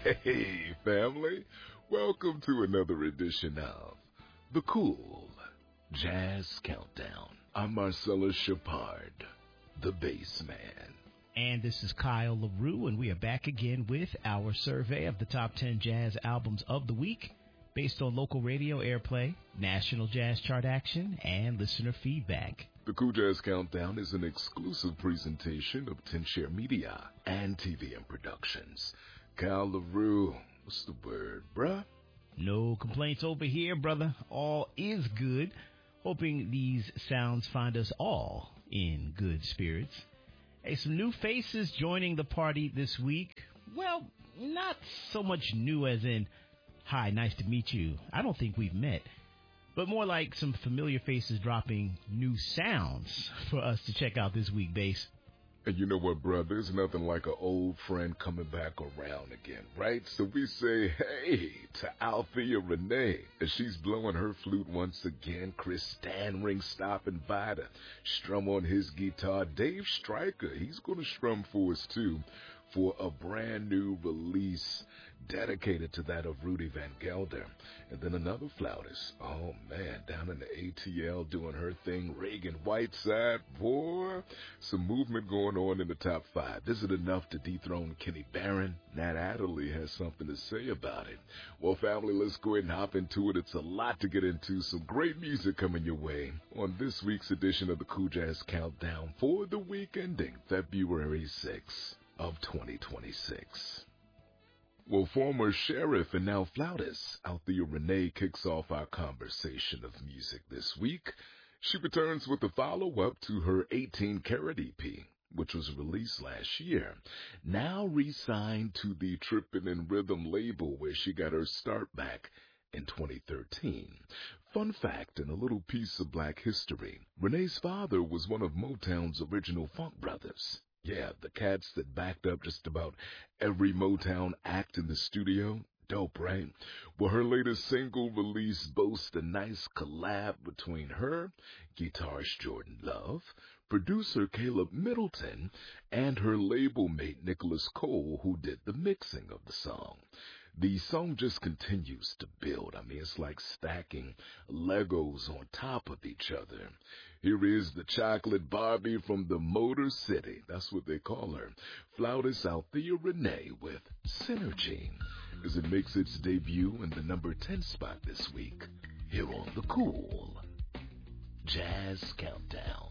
Hey, family. Welcome to another edition of The Cool Jazz Countdown. I'm Marcellus Shepard, the bass man. And this is Kyle LaRue, and we are back again with our survey of the top 10 jazz albums of the week based on local radio airplay, national jazz chart action, and listener feedback. The Cool Jazz Countdown is an exclusive presentation of 10Share Media and TVM Productions. Kyle LaRue, what's the word, bruh? No complaints over here, brother. All is good. Hoping these sounds find us all in good spirits. Hey, some new faces joining the party this week. Well, not so much new as in, hi, nice to meet you. I don't think we've met. But more like some familiar faces dropping new sounds for us to check out this week, bass. And you know what, bro? There's nothing like an old friend coming back around again, right? So we say, hey, to Althea Renee. As she's blowing her flute once again, Chris Stanring stopping by to strum on his guitar. Dave Stryker, he's going to strum for us too, for a brand new release dedicated to that of Rudy Van Gelder. And then another flautist, oh man, down in the ATL doing her thing, Reagan Whiteside. Boy, some movement going on in the top 5. Is it enough to dethrone Kenny Barron? Nat Adderley has something to say about it. Well, family, let's go ahead and hop into it. It's a lot to get into. Some great music coming your way on this week's edition of the Cool Jazz Countdown for the week ending February 6th of 2026. Well, former sheriff and now flautist Althea Renee kicks off our conversation of music this week. She returns with a follow-up to her 18-karat EP, which was released last year, now re-signed to the Trippin' and Rhythm label where she got her start back in 2013. Fun fact and a little piece of black history, Renee's father was one of Motown's original funk brothers. Yeah, the cats that backed up just about every Motown act in the studio. Dope, right? Well, her latest single release boasts a nice collab between her, guitarist Jordan Love, producer Caleb Middleton, and her label mate Nicholas Cole, who did the mixing of the song. The song just continues to build. I mean, it's like stacking Legos on top of each other. Here is the chocolate Barbie from the Motor City. That's what they call her. Flautist Althea Renee with Synergy, as it makes its debut in the number 10 spot this week here on the Cool Jazz Countdown.